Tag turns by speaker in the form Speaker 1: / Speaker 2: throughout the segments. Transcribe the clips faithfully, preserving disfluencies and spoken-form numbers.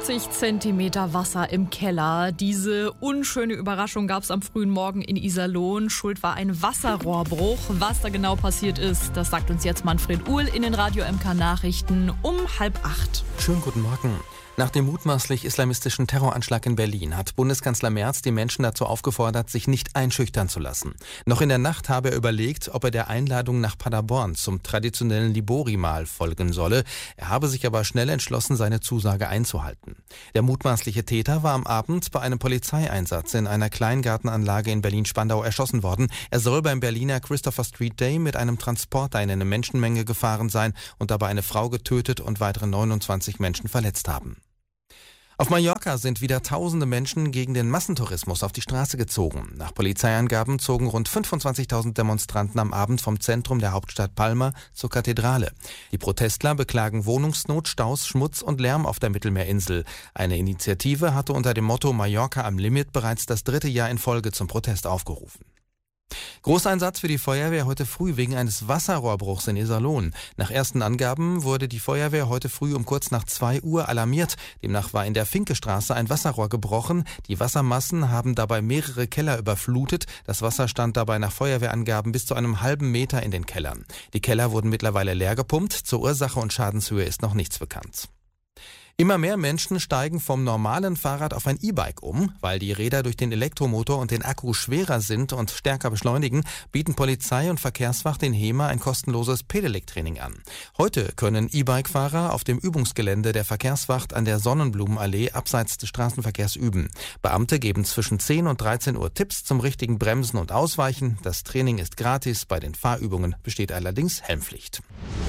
Speaker 1: fünfzig Zentimeter Wasser im Keller. Diese unschöne Überraschung gab es am frühen Morgen in Iserlohn. Schuld war ein Wasserrohrbruch. Was da genau passiert ist, das sagt uns jetzt Manfred Uhl in den Radio M K Nachrichten um halb acht.
Speaker 2: Schönen guten Morgen. Nach dem mutmaßlich islamistischen Terroranschlag in Berlin hat Bundeskanzler Merz die Menschen dazu aufgefordert, sich nicht einschüchtern zu lassen. Noch in der Nacht habe er überlegt, ob er der Einladung nach Paderborn zum traditionellen Libori-Mahl folgen solle. Er habe sich aber schnell entschlossen, seine Zusage einzuhalten. Der mutmaßliche Täter war am Abend bei einem Polizeieinsatz in einer Kleingartenanlage in Berlin-Spandau erschossen worden. Er soll beim Berliner Christopher Street Day mit einem Transporter in eine Menschenmenge gefahren sein und dabei eine Frau getötet und weitere neunundzwanzig Menschen verletzt haben. Auf Mallorca sind wieder tausende Menschen gegen den Massentourismus auf die Straße gezogen. Nach Polizeiangaben zogen rund fünfundzwanzigtausend Demonstranten am Abend vom Zentrum der Hauptstadt Palma zur Kathedrale. Die Protestler beklagen Wohnungsnot, Staus, Schmutz und Lärm auf der Mittelmeerinsel. Eine Initiative hatte unter dem Motto Mallorca am Limit bereits das dritte Jahr in Folge zum Protest aufgerufen. Großeinsatz für die Feuerwehr heute früh wegen eines Wasserrohrbruchs in Iserlohn. Nach ersten Angaben wurde die Feuerwehr heute früh um kurz nach zwei Uhr alarmiert. Demnach war in der Finkestraße ein Wasserrohr gebrochen. Die Wassermassen haben dabei mehrere Keller überflutet. Das Wasser stand dabei nach Feuerwehrangaben bis zu einem halben Meter in den Kellern. Die Keller wurden mittlerweile leer gepumpt. Zur Ursache und Schadenshöhe ist noch nichts bekannt. Immer mehr Menschen steigen vom normalen Fahrrad auf ein E-Bike um. Weil die Räder durch den Elektromotor und den Akku schwerer sind und stärker beschleunigen, bieten Polizei und Verkehrswacht in Hemer ein kostenloses Pedelec-Training an. Heute können E-Bike-Fahrer auf dem Übungsgelände der Verkehrswacht an der Sonnenblumenallee abseits des Straßenverkehrs üben. Beamte geben zwischen zehn und dreizehn Uhr Tipps zum richtigen Bremsen und Ausweichen. Das Training ist gratis, bei den Fahrübungen besteht allerdings Helmpflicht.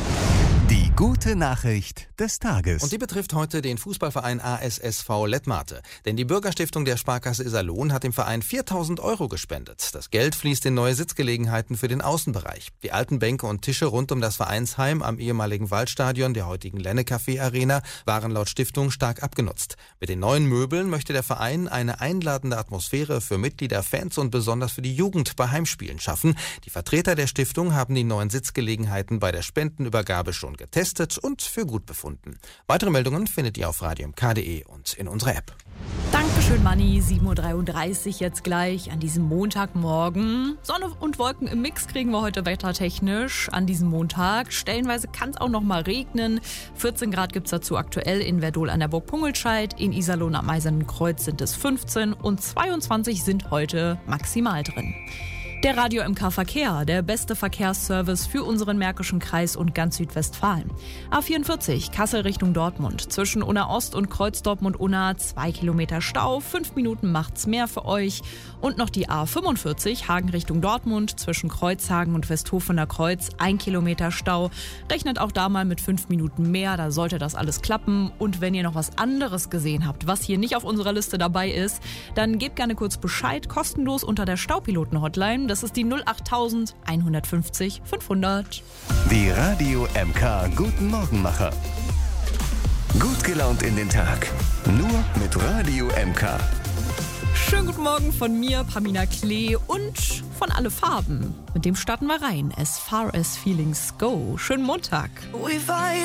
Speaker 3: Die gute Nachricht des Tages.
Speaker 2: Und die betrifft heute den Fußballverein A S S V Lettmate. Denn die Bürgerstiftung der Sparkasse Iserlohn hat dem Verein viertausend Euro gespendet. Das Geld fließt in neue Sitzgelegenheiten für den Außenbereich. Die alten Bänke und Tische rund um das Vereinsheim am ehemaligen Waldstadion, der heutigen Lenne-Café-Arena, waren laut Stiftung stark abgenutzt. Mit den neuen Möbeln möchte der Verein eine einladende Atmosphäre für Mitglieder, Fans und besonders für die Jugend bei Heimspielen schaffen. Die Vertreter der Stiftung haben die neuen Sitzgelegenheiten bei der Spendenübergabe schon getestet und für gut befunden. Weitere Meldungen findet ihr auf radio m k punkt d e und in unserer App.
Speaker 1: Dankeschön, Manni. sieben Uhr dreiunddreißig jetzt gleich an diesem Montagmorgen. Sonne und Wolken im Mix kriegen wir heute wettertechnisch an diesem Montag. Stellenweise kann es auch noch mal regnen. vierzehn Grad gibt es dazu aktuell in Verdol an der Burg Pungelscheid. In Iserlohn am Eisernen Kreuz sind es fünfzehn und zweiundzwanzig sind heute maximal drin. Der Radio M K Verkehr, der beste Verkehrsservice für unseren Märkischen Kreis und ganz Südwestfalen. A vierundvierzig, Kassel Richtung Dortmund. Zwischen Unna Ost und Kreuz Dortmund-Unna zwei Kilometer Stau. Fünf Minuten macht's mehr für euch. Und noch die A fünfundvierzig, Hagen Richtung Dortmund. Zwischen Kreuzhagen und Westhofener Kreuz ein Kilometer Stau. Rechnet auch da mal mit fünf Minuten mehr, da sollte das alles klappen. Und wenn ihr noch was anderes gesehen habt, was hier nicht auf unserer Liste dabei ist, dann gebt gerne kurz Bescheid, kostenlos unter der Staupiloten-Hotline. Das ist die null acht tausend einhundertfünfzig fünfhundert.
Speaker 3: Die Radio M K Guten Morgenmacher. Gut gelaunt in den Tag. Nur mit Radio M K.
Speaker 1: Schönen guten Morgen von mir, Pamina Klee und von Alle Farben. Mit dem starten wir rein. As far as feelings go. Schönen Montag.